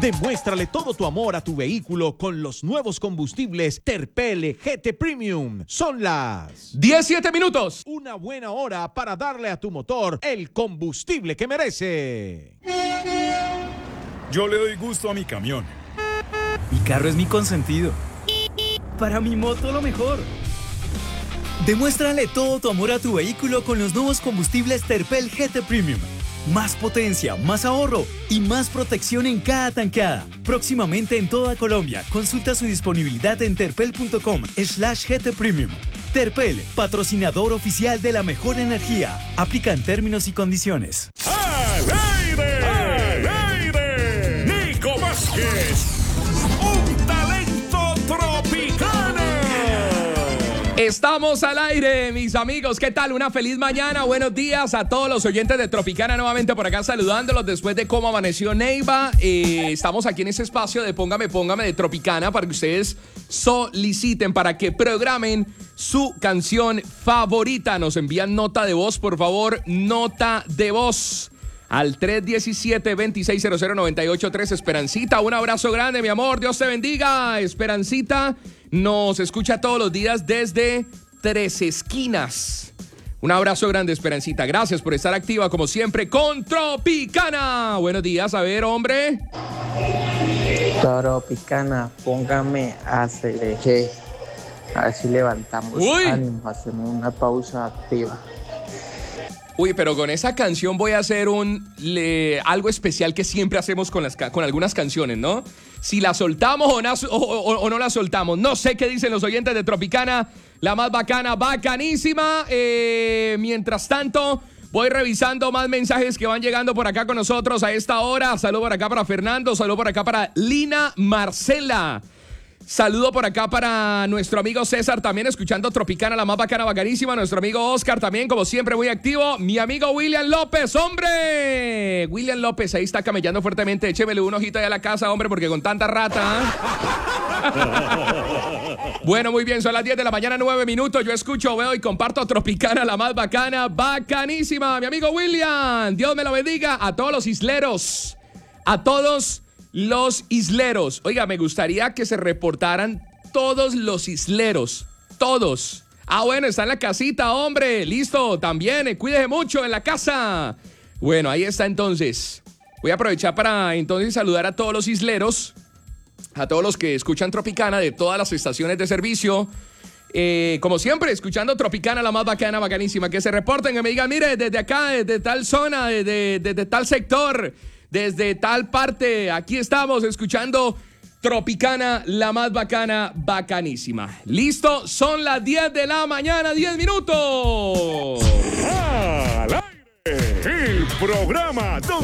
Demuéstrale todo tu amor a tu vehículo con los nuevos combustibles Terpel GT Premium. Son las 17 minutos. Una buena hora para darle a tu motor el combustible que merece. Yo le doy gusto a mi camión. Mi carro es mi consentido. Para mi moto lo mejor. Demuéstrale todo tu amor a tu vehículo con los nuevos combustibles Terpel GT Premium. Más potencia, más ahorro y más protección en cada tanqueada. Próximamente en toda Colombia. Consulta su disponibilidad en terpel.com/GT Premium. Terpel, patrocinador oficial de la mejor energía. Aplican términos y condiciones. ¡Al aire! ¡Al aire! ¡Nico Vázquez! ¡Un talento tropicano! Estamos al aire, mis amigos. ¿Qué tal? Una feliz mañana. Buenos días a todos los oyentes de Tropicana. Nuevamente por acá saludándolos después de cómo amaneció Neiva. Estamos aquí en ese espacio de Póngame de Tropicana para que ustedes soliciten, para que programen su canción favorita. Nos envían nota de voz, por favor. Nota de voz al 317-2600-983. Esperancita, un abrazo grande, mi amor. Dios te bendiga. Esperancita nos escucha todos los días desde Tres Esquinas. Un abrazo grande, Esperancita. Gracias por estar activa, como siempre, con Tropicana. Buenos días. A ver, hombre. Tropicana, póngame a CDG. A ver si levantamos ánimo, hacemos una pausa activa. Uy, pero con esa canción voy a hacer algo especial que siempre hacemos con algunas canciones, ¿no? Si la soltamos o no la soltamos. No sé qué dicen los oyentes de Tropicana. La más bacana, bacanísima. Mientras tanto, voy revisando más mensajes que van llegando por acá con nosotros a esta hora. Saludo por acá para Fernando, saludo por acá para Lina Marcela. Saludo por acá para nuestro amigo César, también escuchando Tropicana, la más bacana, bacanísima. Nuestro amigo Oscar también, como siempre, muy activo. Mi amigo William López, ¡hombre! William López, ahí está camellando fuertemente. Échemele un ojito ahí a la casa, hombre, porque con tanta rata. Bueno, muy bien, son las 10 de la mañana, 9 minutos. Yo escucho, veo y comparto Tropicana, la más bacana, bacanísima. Mi amigo William, Dios me lo bendiga. A todos los isleros, a todos los isleros. Oiga, me gustaría que se reportaran todos los isleros. Todos. Ah, bueno, está en la casita, hombre. Listo, también. Cuídese mucho en la casa. Bueno, ahí está entonces. Voy a aprovechar para entonces saludar a todos los isleros, a todos los que escuchan Tropicana de todas las estaciones de servicio. Como siempre, escuchando Tropicana, la más bacana, bacanísima. Que se reporten, que me digan, mire, desde acá, desde tal zona, desde tal sector, desde tal parte, aquí estamos escuchando Tropicana, la más bacana, bacanísima. ¿Listo? Son las 10 de la mañana, 10 minutos. Al aire, el programa donde